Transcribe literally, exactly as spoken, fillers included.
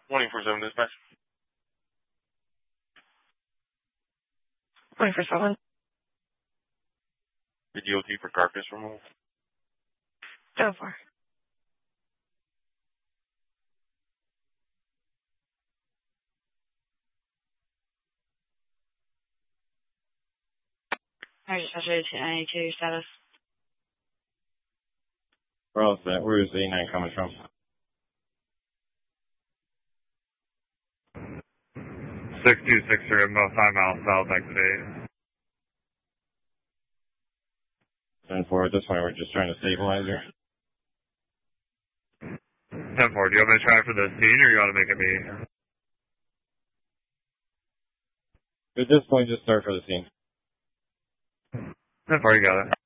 twenty-four seven dispatch. twenty-four seven. The D O T for carcass removal. So far. Alright, dispatcher to ninety-two, status. Where else is that? Where is the A nine coming from? six two six three, about five miles south, exit eight. ten four, at this point we're just trying to stabilize her. ten four, do you want me to try for the scene or you want to make it me? At this point, just start for the scene. ten four, you got it.